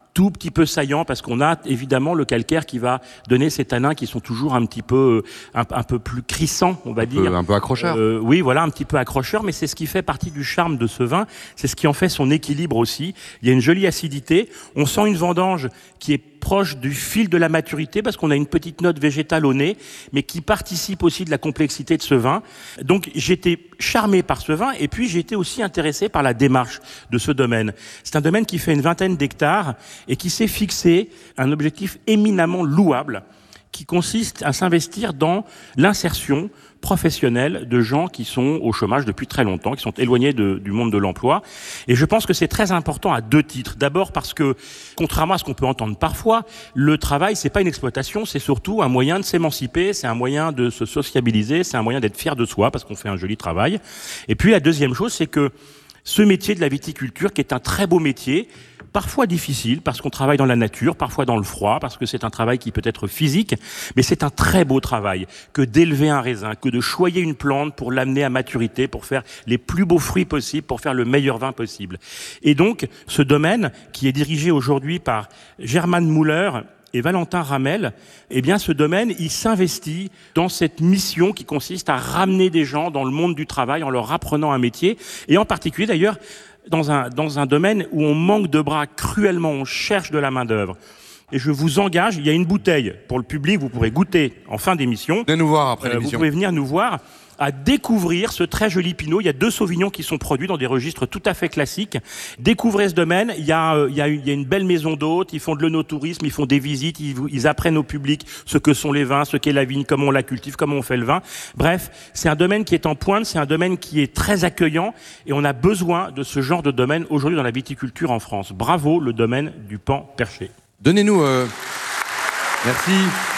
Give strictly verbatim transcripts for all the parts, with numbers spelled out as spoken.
tout petit peu saillant parce qu'on a évidemment le calcaire qui va donner ces tanins qui sont toujours un petit peu un, un peu plus crissants, on va un dire. Peu, un peu accrocheur. Euh, oui, voilà, un petit peu accrocheur, mais c'est ce qui fait partie du charme de ce vin. C'est ce qui en fait son équilibre aussi. Il y a une jolie acidité. On sent une vendange qui est proche du fil de la maturité parce qu'on a une petite note végétale au nez, mais qui participe aussi de la complexité de ce vin. Donc j'étais charmé par ce vin et puis j'ai été aussi intéressé par la démarche de ce domaine. C'est un domaine qui fait une vingtaine d'hectares et qui s'est fixé un objectif éminemment louable qui consiste à s'investir dans l'insertion professionnelle de gens qui sont au chômage depuis très longtemps, qui sont éloignés de, du monde de l'emploi. Et je pense que c'est très important à deux titres. D'abord parce que, contrairement à ce qu'on peut entendre parfois, le travail, c'est pas une exploitation, c'est surtout un moyen de s'émanciper, c'est un moyen de se sociabiliser, c'est un moyen d'être fier de soi parce qu'on fait un joli travail. Et puis la deuxième chose, c'est que ce métier de la viticulture, qui est un très beau métier, parfois difficile parce qu'on travaille dans la nature, parfois dans le froid, parce que c'est un travail qui peut être physique, mais c'est un très beau travail que d'élever un raisin, que de choyer une plante pour l'amener à maturité, pour faire les plus beaux fruits possibles, pour faire le meilleur vin possible. Et donc, ce domaine, qui est dirigé aujourd'hui par Germane Muller et Valentin Ramel, eh bien, ce domaine, il s'investit dans cette mission qui consiste à ramener des gens dans le monde du travail en leur apprenant un métier, et en particulier d'ailleurs, dans un, dans un domaine où on manque de bras cruellement, on cherche de la main-d'œuvre. Et je vous engage, il y a une bouteille pour le public, vous pourrez goûter en fin d'émission. Venez nous voir après euh, l'émission. Vous pouvez venir nous voir, à découvrir ce très joli Pinot. Il y a deux Sauvignons qui sont produits dans des registres tout à fait classiques. Découvrez ce domaine. Il y a, euh, il y a, il y a une belle maison d'hôtes. Ils font de l'œnotourisme, ils font des visites, ils, ils apprennent au public ce que sont les vins, ce qu'est la vigne, comment on la cultive, comment on fait le vin. Bref, c'est un domaine qui est en pointe, c'est un domaine qui est très accueillant et on a besoin de ce genre de domaine aujourd'hui dans la viticulture en France. Bravo, le domaine du Pan Perché. Donnez-nous... Euh... Merci.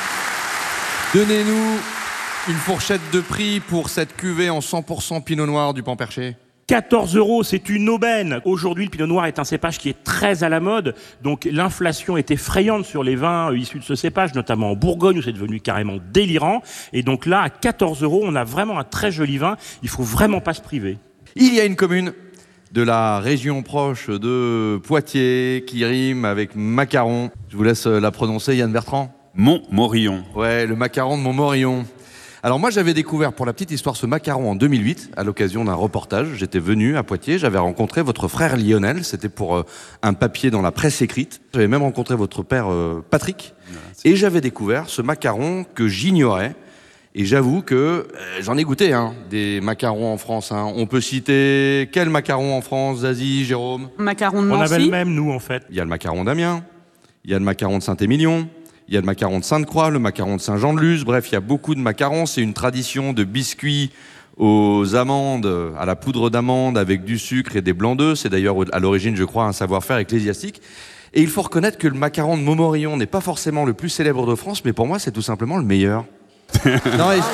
Donnez-nous une fourchette de prix pour cette cuvée en cent pour cent Pinot Noir du Pan Perché. quatorze euros, c'est une aubaine. Aujourd'hui, le Pinot Noir est un cépage qui est très à la mode. Donc, l'inflation est effrayante sur les vins issus de ce cépage, notamment en Bourgogne, où c'est devenu carrément délirant. Et donc là, à quatorze euros, on a vraiment un très joli vin. Il faut vraiment pas se priver. Il y a une commune de la région proche de Poitiers qui rime avec macaron. Je vous laisse la prononcer, Yann Bertrand. Montmorillon. Ouais, le macaron de Montmorillon. Alors moi, j'avais découvert pour la petite histoire ce macaron en deux mille huit à l'occasion d'un reportage. J'étais venu à Poitiers, j'avais rencontré votre frère Lionel, c'était pour euh, un papier dans la presse écrite. J'avais même rencontré votre père euh, Patrick et j'avais découvert ce macaron que j'ignorais. Et j'avoue que euh, j'en ai goûté hein, des macarons en France. Hein. On peut citer quel macaron en France, Zazie, Jérôme? Macaron de On Nancy. avait le même, nous, en fait. Il y a le macaron d'Amiens, il y a le macaron de Saint-Émilion, il y a le macaron de Sainte-Croix, le macaron de Saint-Jean-de-Luz. Bref, il y a beaucoup de macarons. C'est une tradition de biscuits aux amandes, à la poudre d'amande avec du sucre et des blancs d'œufs. C'est d'ailleurs à l'origine, je crois, un savoir-faire ecclésiastique. Et il faut reconnaître que le macaron de Montmorillon n'est pas forcément le plus célèbre de France, mais pour moi, c'est tout simplement le meilleur. Non, je...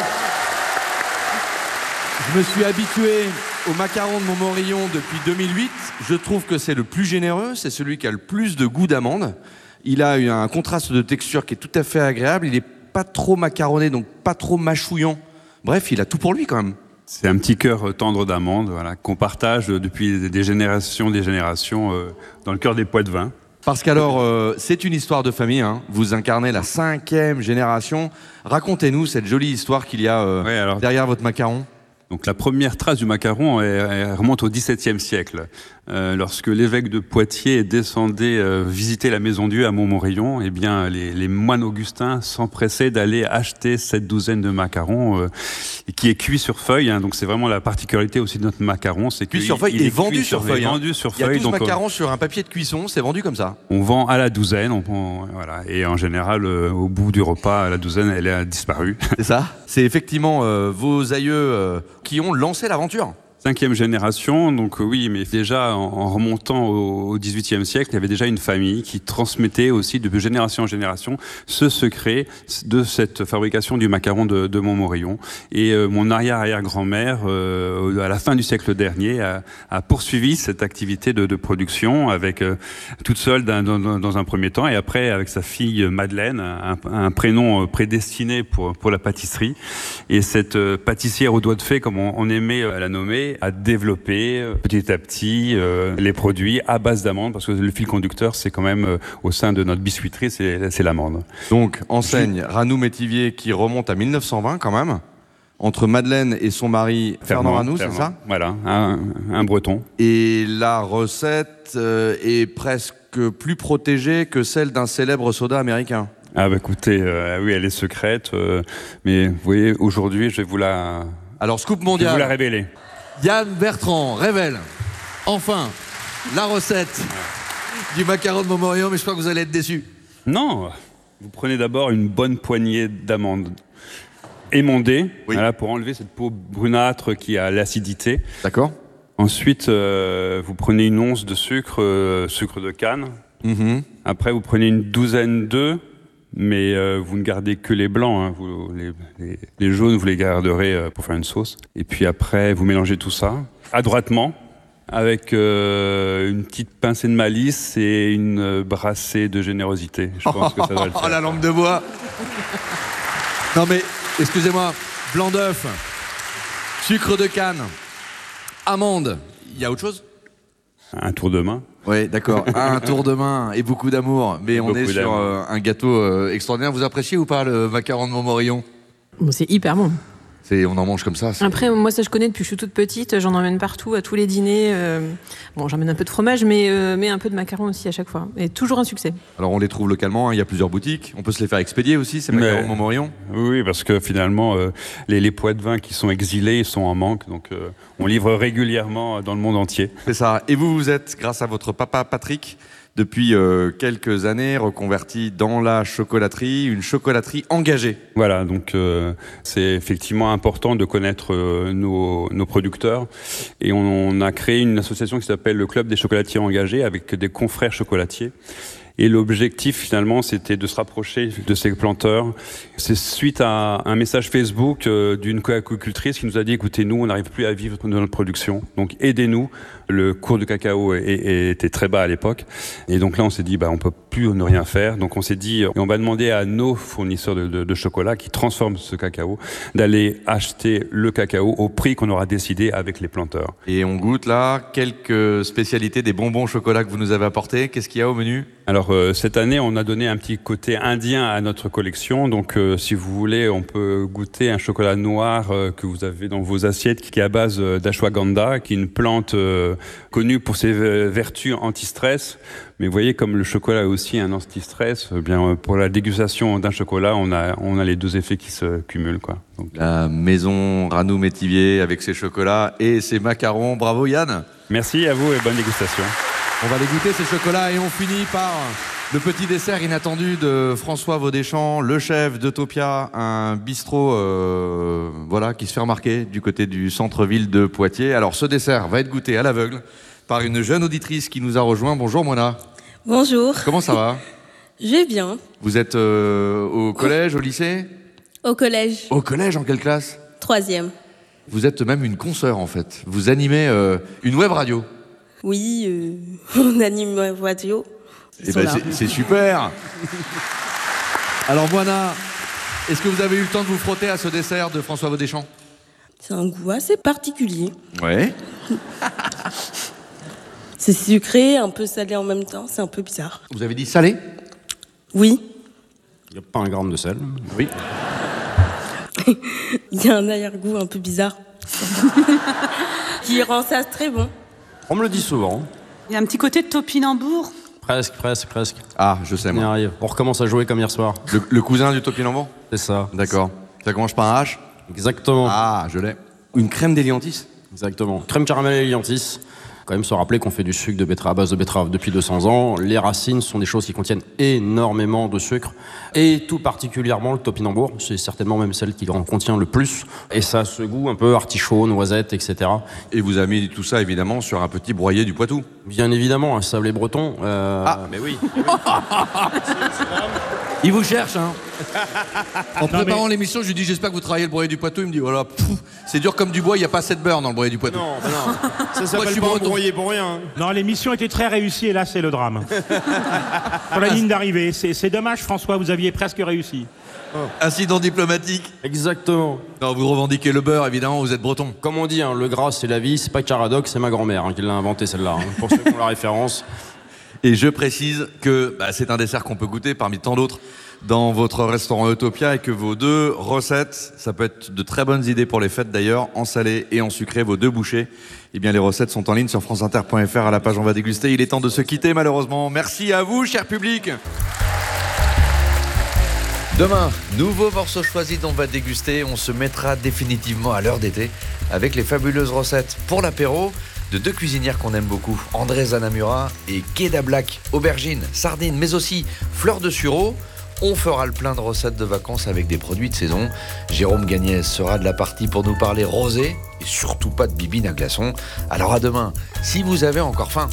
je me suis habitué au macaron de Montmorillon depuis deux mille huit. Je trouve que c'est le plus généreux, c'est celui qui a le plus de goût d'amande. Il a un contraste de texture qui est tout à fait agréable. Il n'est pas trop macaronné, donc pas trop mâchouillant. Bref, il a tout pour lui quand même. C'est un petit cœur tendre d'amande, voilà, qu'on partage depuis des générations, des générations euh, dans le cœur des Poitevins. Parce qu'alors, euh, c'est une histoire de famille. Hein. Vous incarnez la cinquième génération. Racontez-nous cette jolie histoire qu'il y a euh, ouais, alors... derrière votre macaron. Donc la première trace du macaron elle, elle remonte au dix-septième siècle, euh, lorsque l'évêque de Poitiers descendait euh, visiter la Maison Dieu à Montmorillon. Eh bien, les, les moines augustins s'empressaient d'aller acheter cette douzaine de macarons, euh, qui est cuit sur feuille. Hein, donc c'est vraiment la particularité aussi de notre macaron, c'est cuit sur feuille et vendu sur feuille. Hein. Vendu sur Il y a feuille. douze donc, macarons euh, sur un papier de cuisson, c'est vendu comme ça. On vend à la douzaine, on, on, voilà, et en général, euh, au bout du repas, à la douzaine, elle a disparu. C'est ça. C'est effectivement euh, vos aïeux euh, qui ont lancé l'aventure. Cinquième génération, donc oui, mais déjà en, en remontant au, au dix-huitième siècle, il y avait déjà une famille qui transmettait aussi de génération en génération ce secret de cette fabrication du macaron de, de Montmorillon. Et euh, mon arrière-arrière-grand-mère, euh, à la fin du siècle dernier, a, a poursuivi cette activité de, de production avec euh, toute seule dans, dans, dans un premier temps, et après avec sa fille Madeleine, un, un prénom prédestiné pour, pour la pâtisserie. Et cette euh, pâtissière au doigt de fée, comme on, on aimait la nommer, commencé à développer euh, petit à petit euh, les produits à base d'amande, parce que le fil conducteur, c'est quand même euh, au sein de notre biscuiterie, c'est, c'est l'amande. Donc, enseigne Ranou Métivier qui remonte à mille neuf cent vingt quand même, entre Madeleine et son mari Fernand Ranou, c'est ça? Voilà, un, un breton. Et la recette euh, est presque plus protégée que celle d'un célèbre soda américain. Ah bah écoutez, euh, oui, elle est secrète, euh, mais vous voyez, aujourd'hui, je vais vous la... Alors, scoop Je vais mondial. vous la révéler. Yann Bertrand révèle enfin la recette du macaron de Montmorillon, mais je crois que vous allez être déçus. Non, vous prenez d'abord une bonne poignée d'amandes émondées, Oui. voilà, pour enlever cette peau brunâtre qui a l'acidité. D'accord. Ensuite, euh, vous prenez une once de sucre, euh, sucre de canne. Mm-hmm. Après, vous prenez une douzaine d'œufs, mais euh, vous ne gardez que les blancs. Hein. Vous, les, les, les jaunes, vous les garderez euh, pour faire une sauce. Et puis après, vous mélangez tout ça adroitement avec euh, une petite pincée de malice et une euh, brassée de générosité. Je pense que ça doit le faire. Oh, la lampe de bois. Non mais, excusez-moi, blanc d'œuf, sucre de canne, amande, il y a autre chose? Un tour de main. Oui, d'accord. Un tour de main et beaucoup d'amour. Mais on Beaucoup est sur d'amour. euh, un gâteau euh, extraordinaire. Vous appréciez ou pas le macaron de Montmorillon? Bon, c'est hyper bon. C'est, on en mange comme ça. c'est- Après, moi, ça, je connais depuis que je suis toute petite. J'en emmène partout, à tous les dîners. euh, Bon, j'emmène un peu de fromage, mais, euh, mais un peu de macaron aussi à chaque fois. Et toujours un succès. Alors on les trouve localement, hein, il y a plusieurs boutiques. On peut se les faire expédier aussi, ces Mais- macarons de Montmorillon. Oui, parce que finalement, euh, les, les poids de vin qui sont exilés, ils sont en manque. Donc, euh, on livre régulièrement dans le monde entier. C'est ça. Et vous, vous êtes, grâce à votre papa Patrick, depuis euh, quelques années, reconverti dans la chocolaterie, une chocolaterie engagée. Voilà, donc euh, c'est effectivement important de connaître euh, nos, nos producteurs. Et on, on a créé une association qui s'appelle le Club des chocolatiers engagés avec des confrères chocolatiers. Et l'objectif, finalement, c'était de se rapprocher de ces planteurs. C'est suite à un message Facebook euh, d'une coacultrice qui nous a dit, écoutez, nous, on n'arrive plus à vivre de notre production. Donc, aidez-nous. Le cours de cacao est- est- était très bas à l'époque. Et donc là, on s'est dit, bah, on peut plus ne rien faire. Donc, on s'est dit, et on va demander à nos fournisseurs de, de, de chocolat qui transforment ce cacao d'aller acheter le cacao au prix qu'on aura décidé avec les planteurs. Et on goûte là quelques spécialités des bonbons au chocolat que vous nous avez apportés. Qu'est-ce qu'il y a au menu? Alors euh, cette année, on a donné un petit côté indien à notre collection. Donc euh, si vous voulez, on peut goûter un chocolat noir euh, que vous avez dans vos assiettes, qui est à base euh, d'ashwagandha, qui est une plante euh, connue pour ses euh, vertus anti-stress. Mais vous voyez, comme le chocolat est aussi un anti-stress, eh bien euh, pour la dégustation d'un chocolat, on a on a les deux effets qui se cumulent, quoi. Donc, La maison Ranou Métivier avec ses chocolats et ses macarons. Bravo Yann. merci à vous et bonne dégustation. On va les goûter ces chocolats et on finit par le petit dessert inattendu de François Vaudéchamp, le chef d'Eutopia, un bistrot euh, voilà, qui se fait remarquer du côté du centre-ville de Poitiers. Alors ce dessert va être goûté à l'aveugle par une jeune auditrice qui nous a rejoint. Bonjour Mona. Bonjour, Comment ça va? je vais bien. Vous êtes euh, au collège, au lycée? Au collège, Au collège, en quelle classe? troisième. Vous êtes même une consoeur en fait. Vous animez euh, une web radio. Oui, euh, on anime ma radio. Ils Eh sont ben, là. c'est- c'est super. Alors Moana, est-ce que vous avez eu le temps de vous frotter à ce dessert de François Vaudéchamp? C'est un goût assez particulier. Ouais. C'est sucré, un peu salé en même temps, c'est un peu bizarre. Vous avez dit salé? Oui, Il n'y a pas un gramme de sel. Oui. il y a un arrière-goût un peu bizarre. qui rend ça très bon. On me le dit souvent. Il y a un petit côté de topinambour. Presque, presque, presque. Ah, je sais On y moi. arrive. On recommence à jouer comme hier soir. Le, le cousin du topinambour? C'est ça. D'accord. Ça commence par un H? Exactement. Ah, je l'ai. Une crème d'éliantis? Exactement. Crème caramel et liantis. Quand même se rappeler qu'on fait du sucre de betterave à base de betterave depuis deux cents ans. Les racines sont des choses qui contiennent énormément de sucre. Et tout particulièrement le topinambour. C'est certainement même celle qui en contient le plus. Et ça a ce goût un peu artichaut, noisette, et cetera. Et vous avez mis tout ça évidemment sur un petit broyé du Poitou. Bien évidemment, un sablé breton. Euh, Ah. mais oui. Il vous cherche, hein. En Non, préparant mais- l'émission, je lui dis j'espère que vous travaillez le broyé du Poitou. Il me dit voilà, pff, c'est dur comme du bois, il n'y a pas assez de beurre dans le broyé du Poitou. Non, mais non. Ça Moi, je s'appelle suis pas breton. un pour rien. Non, l'émission était très réussie et là, c'est le drame. Sur la ligne d'arrivée. C'est, c'est dommage, François, vous aviez presque réussi. Incident diplomatique. Exactement. Non, vous revendiquez le beurre, évidemment, vous êtes breton. Comme on dit, hein, le gras c'est la vie, c'est pas Caradoc, c'est ma grand-mère hein, qui l'a inventé celle-là. hein, pour ceux qui ont la référence. Et je précise que bah, c'est un dessert qu'on peut goûter parmi tant d'autres dans votre restaurant Utopia et que vos deux recettes, ça peut être de très bonnes idées pour les fêtes d'ailleurs, en salé et en sucré, vos deux bouchées. Eh bien, les recettes sont en ligne sur franceinter point f r à la page On va déguster. Il est temps de se quitter malheureusement. Merci à vous, cher public. Demain, nouveau morceau choisi dont on va déguster. On se mettra définitivement à l'heure d'été avec les fabuleuses recettes pour l'apéro de deux cuisinières qu'on aime beaucoup, André Zanamura et Keda Black. Aubergines, sardines, mais aussi fleurs de sureau. On fera le plein de recettes de vacances avec des produits de saison. Jérôme Gagnès sera de la partie pour nous parler rosé et surtout pas de bibine à glaçons. Alors à demain, si vous avez encore faim.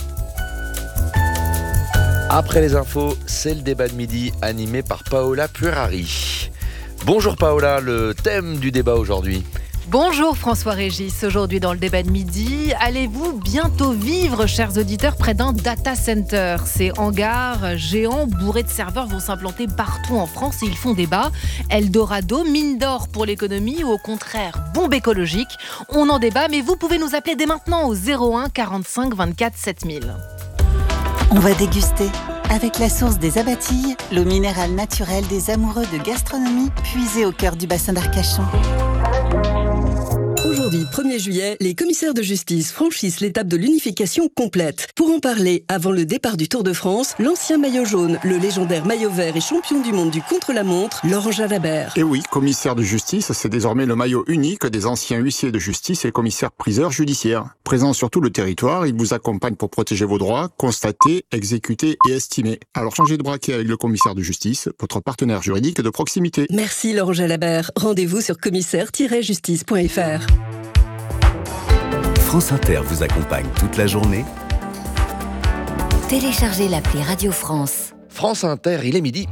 Après les infos, c'est le débat de midi animé par Paola Puerari. Bonjour Paola, le thème du débat aujourd'hui. Bonjour François-Régis, aujourd'hui dans le débat de midi, allez-vous bientôt vivre, chers auditeurs, près d'un data center? Ces hangars géants bourrés de serveurs vont s'implanter partout en France et ils font débat. Eldorado, mine d'or pour l'économie ou au contraire bombe écologique? On en débat, mais vous pouvez nous appeler dès maintenant au zéro un quarante-cinq vingt-quatre sept mille. On va déguster avec la source des Abatilles, l'eau minérale naturelle des amoureux de gastronomie puisée au cœur du bassin d'Arcachon. Aujourd'hui, premier juillet, les commissaires de justice franchissent l'étape de l'unification complète. Pour en parler, avant le départ du Tour de France, l'ancien maillot jaune, le légendaire maillot vert et champion du monde du contre-la-montre, Laurent Jalabert. Et oui, commissaire de justice, c'est désormais le maillot unique des anciens huissiers de justice et commissaires-priseurs judiciaires. Présent sur tout le territoire, il vous accompagne pour protéger vos droits, constater, exécuter et estimer. Alors changez de braquet avec le commissaire de justice, votre partenaire juridique de proximité. Merci Laurent Jalabert. Rendez-vous sur commissaire tiret justice point f r. France Inter vous accompagne toute la journée. Téléchargez l'appli Radio France. France Inter, il est midi.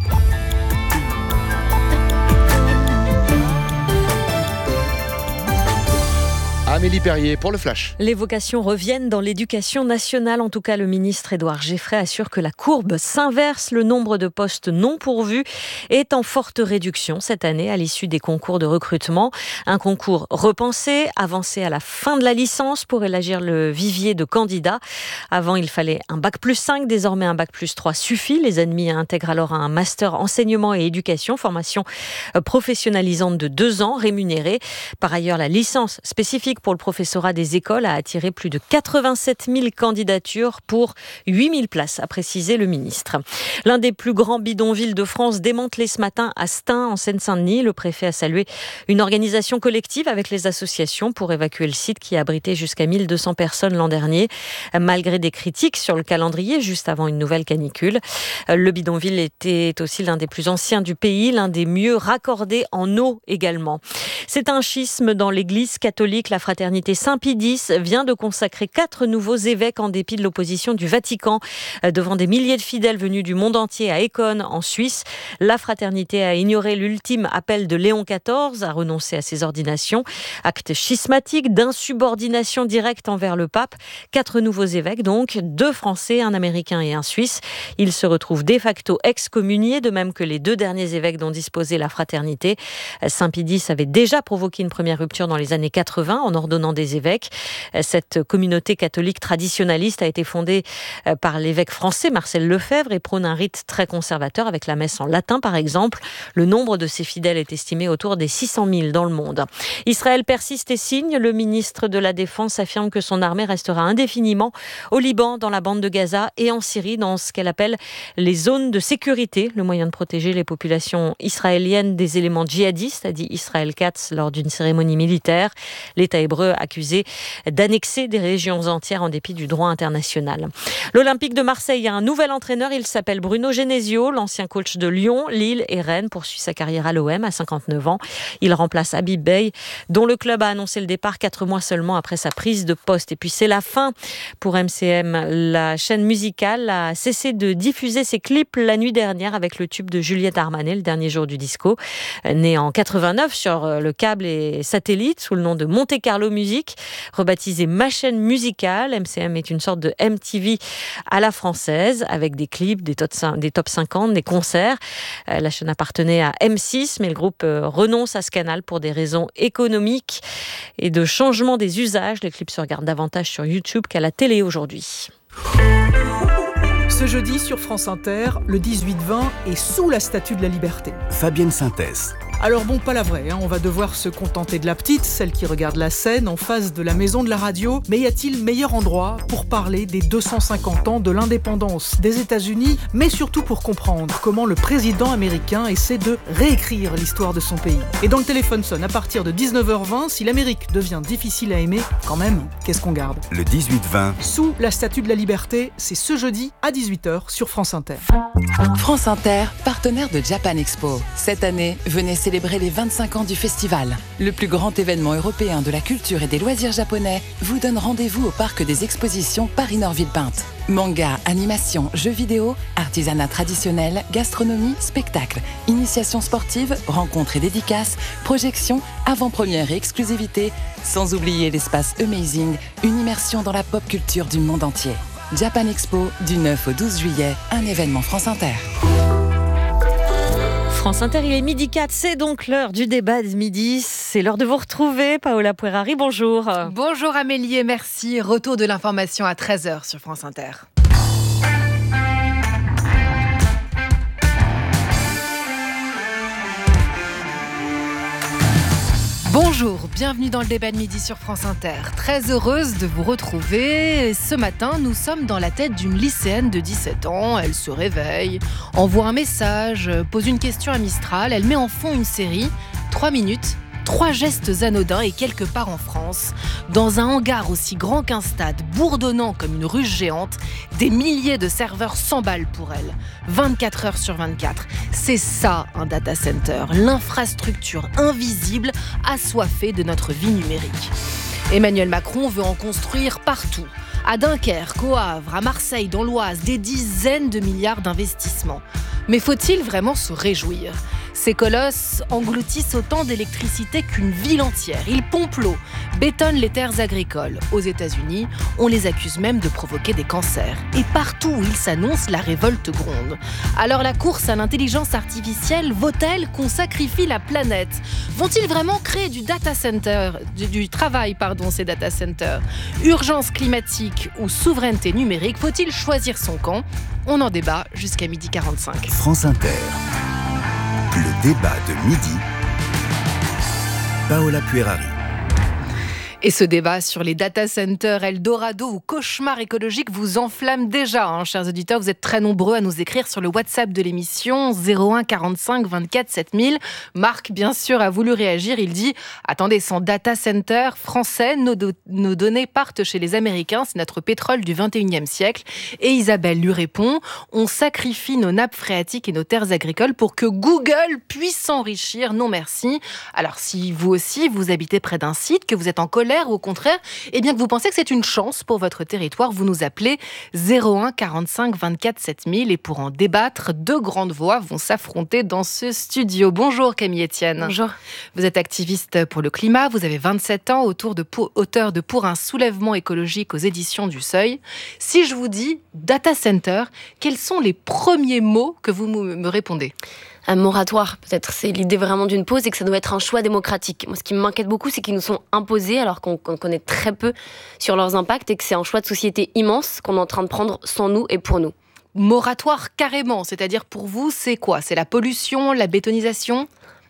Amélie Perrier pour le Flash. Les vocations reviennent dans l'éducation nationale. En tout cas, le ministre Édouard Geffray assure que la courbe s'inverse. Le nombre de postes non pourvus est en forte réduction cette année à l'issue des concours de recrutement. Un concours repensé, avancé à la fin de la licence pour élargir le vivier de candidats. Avant, il fallait un bac plus cinq. Désormais, un bac plus trois suffit. Les admis intègrent alors un master enseignement et éducation, formation professionnalisante de deux ans, rémunérée. Par ailleurs, la licence spécifique pour le professorat des écoles a attiré plus de quatre-vingt-sept mille candidatures pour huit mille places, a précisé le ministre. L'un des plus grands bidonvilles de France démantelé ce matin à Stein, en Seine-Saint-Denis. Le préfet a salué une organisation collective avec les associations pour évacuer le site qui abritait jusqu'à mille deux cents personnes l'an dernier, malgré des critiques sur le calendrier juste avant une nouvelle canicule. Le bidonville était aussi l'un des plus anciens du pays, l'un des mieux raccordés en eau également. C'est un schisme dans l'église catholique. La fraternité Saint-Pie X vient de consacrer quatre nouveaux évêques en dépit de l'opposition du Vatican. Devant des milliers de fidèles venus du monde entier à Éconne, en Suisse, la fraternité a ignoré l'ultime appel de Léon quatorze à renoncer à ses ordinations. Acte schismatique d'insubordination directe envers le pape. Quatre nouveaux évêques donc, deux Français, un Américain et un Suisse. Ils se retrouvent de facto excommuniés, de même que les deux derniers évêques dont disposait la fraternité. Saint-Pie X avait déjà provoqué une première rupture dans les années quatre-vingts en ordonnant des évêques. Cette communauté catholique traditionnaliste a été fondée par l'évêque français Marcel Lefebvre et prône un rite très conservateur avec la messe en latin par exemple. Le nombre de ses fidèles est estimé autour des six cent mille dans le monde. Israël persiste et signe. Le ministre de la Défense affirme que son armée restera indéfiniment au Liban, dans la bande de Gaza et en Syrie, dans ce qu'elle appelle les zones de sécurité, le moyen de protéger les populations israéliennes des éléments djihadistes, a dit Israël Katz lors d'une cérémonie militaire. L'État hébreu Hébreux accusé d'annexer des régions entières en dépit du droit international. L'Olympique de Marseille a un nouvel entraîneur, il s'appelle Bruno Genesio, l'ancien coach de Lyon, Lille et Rennes, poursuit sa carrière à l'O M à cinquante-neuf ans. Il remplace Habib Beye, dont le club a annoncé le départ quatre mois seulement après sa prise de poste. Et puis c'est la fin pour M C M. La chaîne musicale a cessé de diffuser ses clips la nuit dernière avec le tube de Juliette Armanet, Le dernier jour du disco. Né en quatre-vingt-neuf sur le câble et satellite sous le nom de Monte Carlo Music, rebaptisé Ma chaîne musicale, M C M est une sorte de M T V à la française avec des clips, des top cinquante, des concerts. La chaîne appartenait à M six, mais le groupe renonce à ce canal pour des raisons économiques et de changement des usages. Les clips se regardent davantage sur YouTube qu'à la télé aujourd'hui. Ce jeudi sur France Inter, le dix-huit vingt est sous la Statue de la Liberté. Fabienne Synthèse. Alors bon, pas la vraie, hein, on va devoir se contenter de la petite, celle qui regarde la scène en face de la maison de la radio. Mais y a-t-il meilleur endroit pour parler des deux cent cinquante ans de l'indépendance des États-Unis, mais surtout pour comprendre comment le président américain essaie de réécrire l'histoire de son pays. Et dans le téléphone sonne à partir de dix-neuf heures vingt, si l'Amérique devient difficile à aimer, quand même, qu'est-ce qu'on garde ? Le dix-huit vingt. Sous la Statue de la Liberté, c'est ce jeudi à dix-huit heures sur France Inter. France Inter, partenaire de Japan Expo. Cette année, venez célébrer les vingt-cinq ans du festival. Le plus grand événement européen de la culture et des loisirs japonais vous donne rendez-vous au parc des expositions Paris-Nord-Villepinte. Manga, animation, jeux vidéo, artisanat traditionnel, gastronomie, spectacle, initiation sportive, rencontres et dédicaces, projections, avant-première et exclusivité, sans oublier l'espace Amazing, une immersion dans la pop culture du monde entier. Japan Expo, du neuf au douze juillet, un événement France Inter. France Inter, il est midi quatre, c'est donc l'heure du débat de midi. C'est l'heure de vous retrouver. Paola Puerari, bonjour. Bonjour Amélie et merci. Retour de l'information à treize heures sur France Inter. Bonjour, bienvenue dans le débat de midi sur France Inter. Très heureuse de vous retrouver. Ce matin, nous sommes dans la tête d'une lycéenne de dix-sept ans. Elle se réveille, envoie un message, pose une question à Mistral. Elle met en fond une série, trois minutes, trois gestes anodins et quelque part en France, dans un hangar aussi grand qu'un stade, bourdonnant comme une ruche géante, des milliers de serveurs s'emballent pour elle. vingt-quatre heures sur vingt-quatre. C'est ça un data center, l'infrastructure invisible assoiffée de notre vie numérique. Emmanuel Macron veut en construire partout. À Dunkerque, au Havre, à Marseille, dans l'Oise, des dizaines de milliards d'investissements. Mais faut-il vraiment se réjouir ? Ces colosses engloutissent autant d'électricité qu'une ville entière. Ils pompent l'eau, bétonnent les terres agricoles. Aux États-Unis, on les accuse même de provoquer des cancers. Et partout où ils s'annoncent, la révolte gronde. Alors la course à l'intelligence artificielle vaut-elle qu'on sacrifie la planète ? Vont-ils vraiment créer du data center, du, du travail, pardon, ces data centers ? Urgence climatique ou souveraineté numérique, faut-il choisir son camp ? On en débat jusqu'à midi quarante-cinq. France Inter. Le débat de midi. Paola Puerari. Et ce débat sur les data centers, Eldorado ou cauchemar écologique vous enflamme déjà, hein, chers auditeurs. Vous êtes très nombreux à nous écrire sur le WhatsApp de l'émission zéro un quarante-cinq vingt-quatre sept mille. Marc, bien sûr, a voulu réagir. Il dit « Attendez, sans data center français, nos, do- nos données partent chez les Américains. C'est notre pétrole du vingt et unième siècle. » Et Isabelle lui répond « On sacrifie nos nappes phréatiques et nos terres agricoles pour que Google puisse s'enrichir. Non merci. » Alors, si vous aussi, vous habitez près d'un site, que vous êtes en colère, ou au contraire, eh bien que vous pensez que c'est une chance pour votre territoire, vous nous appelez zéro un quarante-cinq vingt-quatre sept mille et pour en débattre, deux grandes voix vont s'affronter dans ce studio. Bonjour Camille Etienne. Bonjour. Vous êtes activiste pour le climat, vous avez vingt-sept ans, autour de pour, auteur de Pour un soulèvement écologique aux éditions du Seuil. Si je vous dis data center, quels sont les premiers mots que vous me répondez ? Un moratoire, peut-être. C'est l'idée vraiment d'une pause et que ça doit être un choix démocratique. Moi, ce qui m'inquiète beaucoup, c'est qu'ils nous sont imposés alors qu'on, qu'on connaît très peu sur leurs impacts et que c'est un choix de société immense qu'on est en train de prendre sans nous et pour nous. Moratoire carrément, c'est-à-dire pour vous, c'est quoi ? C'est la pollution, la bétonisation ?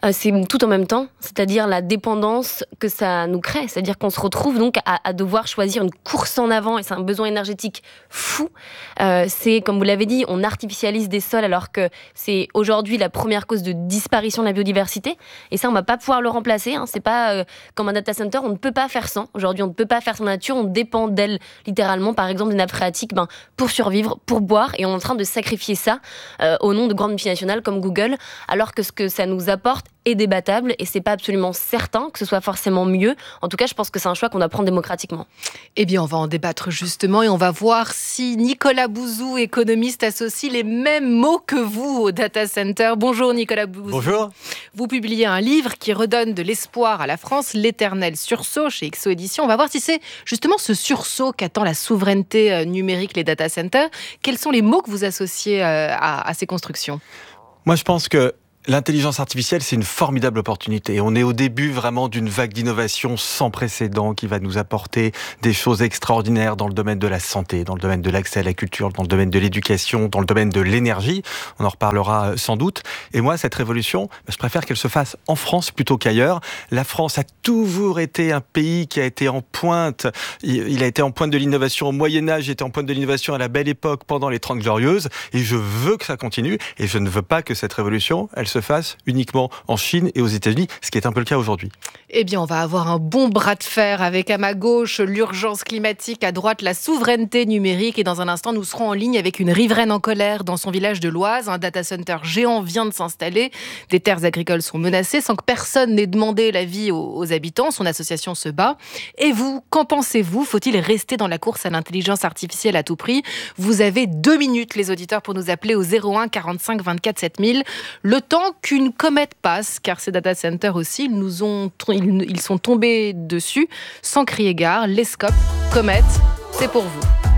euh, c'est tout en même temps, c'est-à-dire la dépendance que ça nous crée, c'est-à-dire qu'on se retrouve donc à, à devoir choisir une course en avant et c'est un besoin énergétique fou. Euh, c'est, comme vous l'avez dit, on artificialise des sols alors que c'est aujourd'hui la première cause de disparition de la biodiversité et ça on va pas pouvoir le remplacer, hein. C'est pas euh, comme un data center, on ne peut pas faire sans. Aujourd'hui on ne peut pas faire sans la nature, on dépend d'elle littéralement, par exemple des nappes phréatiques, ben, pour survivre, pour boire et on est en train de sacrifier ça euh, au nom de grandes multinationales comme Google, alors que ce que ça nous apporte est débattable et c'est pas absolument certain que ce soit forcément mieux. En tout cas, je pense que c'est un choix qu'on doit prendre démocratiquement. Eh bien, on va en débattre justement et on va voir si Nicolas Bouzou, économiste, associe les mêmes mots que vous au data center. Bonjour Nicolas Bouzou. Bonjour. Vous publiez un livre qui redonne de l'espoir à la France, L'éternel sursaut chez Ixo Éditions. On va voir si c'est justement ce sursaut qu'attend la souveraineté numérique, les data centers. Quels sont les mots que vous associez à, à ces constructions ? Moi, je pense que l'intelligence artificielle, c'est une formidable opportunité. On est au début vraiment d'une vague d'innovation sans précédent qui va nous apporter des choses extraordinaires dans le domaine de la santé, dans le domaine de l'accès à la culture, dans le domaine de l'éducation, dans le domaine de l'énergie. On en reparlera sans doute. Et moi, cette révolution, je préfère qu'elle se fasse en France plutôt qu'ailleurs. La France a toujours été un pays qui a été en pointe. Il a été en pointe de l'innovation au Moyen-Âge, il était en pointe de l'innovation à la Belle Époque pendant les Trente Glorieuses. Et je veux que ça continue. Et je ne veux pas que cette révolution, elle se fasse uniquement en Chine et aux États-Unis, ce qui est un peu le cas aujourd'hui. Eh bien, on va avoir un bon bras de fer avec à ma gauche l'urgence climatique, à droite la souveraineté numérique et dans un instant, nous serons en ligne avec une riveraine en colère dans son village de l'Oise. Un data center géant vient de s'installer. Des terres agricoles sont menacées sans que personne n'ait demandé l'avis aux, aux habitants. Son association se bat. Et vous, qu'en pensez-vous ? Faut-il rester dans la course à l'intelligence artificielle à tout prix ? Vous avez deux minutes, les auditeurs, pour nous appeler au zéro un quarante-cinq vingt-quatre sept mille. Le temps qu'une Une comète passe, car ces data centers aussi, ils, nous ont, ils sont tombés dessus sans crier gare. Les scopes, comète, c'est pour vous.